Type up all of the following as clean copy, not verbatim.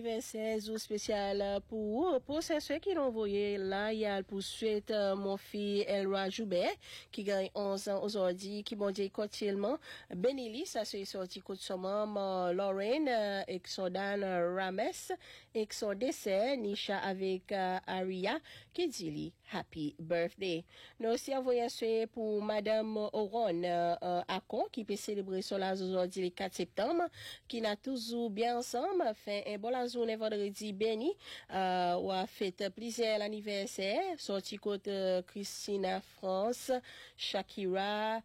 Anniversaire spécial pour ceux qui l'ont envoyé là, il y a pour suite mon fils Elra Joubert qui gagne 11 ans aujourd'hui, qui m'a dit quotidiennement Benili, ça c'est sorti contre son maman Lorraine et son Dan Rames et son décès Nisha avec Aria qui dit lui happy birthday. Nous aussi envoyé un pour Madame Oron Akon qui peut célébrer son âge aujourd'hui le 4 septembre, qui n'a toujours bien ensemble, fait un bon journée vendredi béni, ou a fait plaisir l'anniversaire, sorti côté Christina France, Shakira,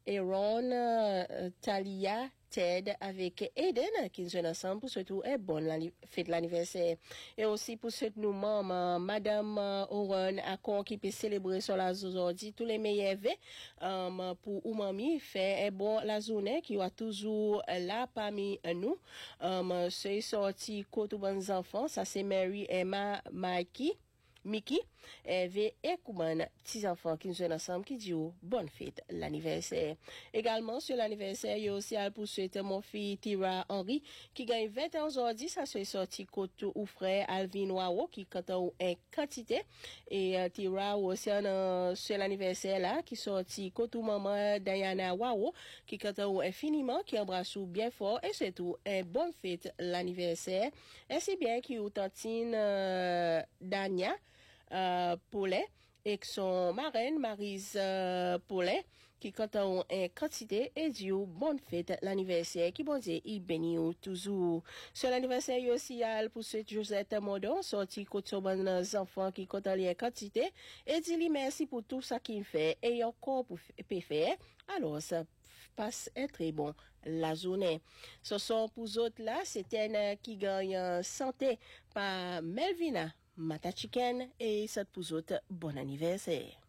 Aaron, Talia, Ted avec Eden qui sont ensemble pour surtout un bon fête l'anniversaire. Et aussi pour cette nous maman Madame Oron Akon qui peut célébrer son la aujourd'hui tous les meilleurs vœux pour ou mamie fait un bon la journée qui va toujours là parmi nous. C'est sorti côté bons enfants, ça c'est Mary Emma Mickey, et Kouman, petits enfants qui nous sont ensemble, qui disent bonne fête l'anniversaire. Également, sur l'anniversaire, il y a aussi à poursuite mon fils Tira Henry, qui gagne 20 ans aujourd'hui, ça se sorti côté ou frère Alvin Wao, qui compte en quantité, et Tira aussi sur l'anniversaire là, qui sorti côté maman Diana Wao, qui compte en infiniment, qui embrasse bien fort, et c'est tout, une bonne fête l'anniversaire, et c'est bien qui ou tantine Dania, Paulet et son marraine Maryse Paulet qui quand on une quantité et dit bonne fête l'anniversaire qui bon Dieu il bénit toujours sur l'anniversaire aussi à pour cette Josette Modon sorti côté son bon enfants qui compte en quantité et dit lui merci pour tout ça qu'il fait et encore pour faire alors ça passe un très bon la journée. Ce sont pour autres là c'est un qui gagne santé par Melvina Mata Chicken et ça pour autres bon anniversaire.